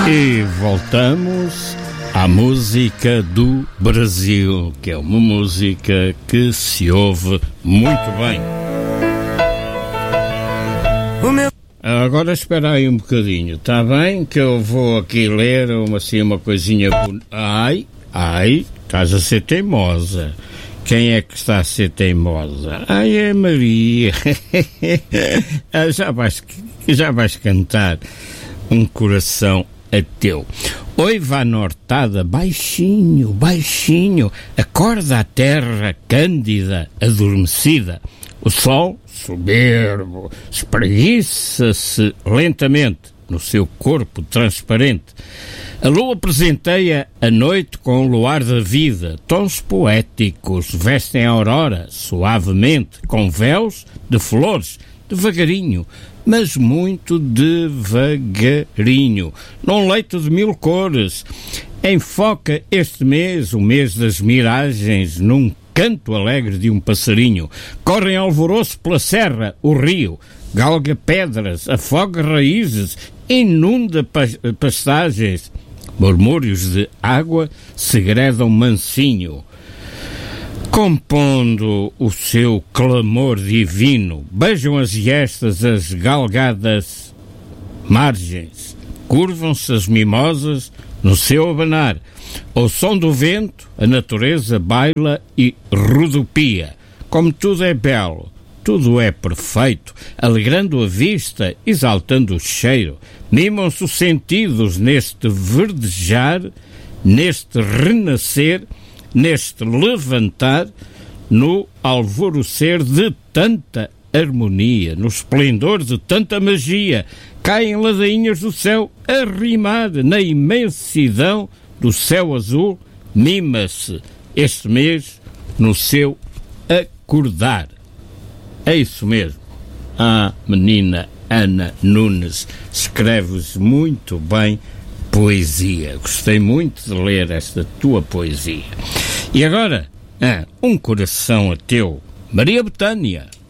E voltamos à música do Brasil, que é uma música que se ouve muito bem. Agora espera aí um bocadinho, está bem? Que eu vou aqui ler uma coisinha bonita. Ai, estás a ser teimosa. Quem é que está a ser teimosa? Ai, é Maria. já vais cantar Um Coração Ateu. Oi, vá nortada, baixinho, baixinho, acorda a terra cândida, adormecida. O sol, soberbo, espreguiça-se lentamente no seu corpo transparente. A lua presenteia a noite com o luar da vida. Tons poéticos vestem a aurora suavemente, com véus de flores, devagarinho, mas muito devagarinho, num leito de mil cores. Enfoca este mês, o mês das miragens, num canto alegre de um passarinho. Corre em alvoroço pela serra o rio, galga pedras, afoga raízes, inunda pastagens. Murmúrios de água segredam mansinho, compondo o seu clamor divino. Beijam as gestas as galgadas margens, curvam-se as mimosas no seu abanar. Ao som do vento, a natureza baila e rodopia. Como tudo é belo, tudo é perfeito, alegrando a vista, exaltando o cheiro. Mimam-se os sentidos neste verdejar, neste renascer, neste levantar, no alvorecer de tanta harmonia, no esplendor de tanta magia. Caem ladainhas do céu a rimar, na imensidão do céu azul, mima-se este mês no seu acordar. É isso mesmo. Menina Ana Nunes, escreves muito bem poesia. Gostei muito de ler esta tua poesia. E agora, Um Coração Ateu, Maria Bethânia.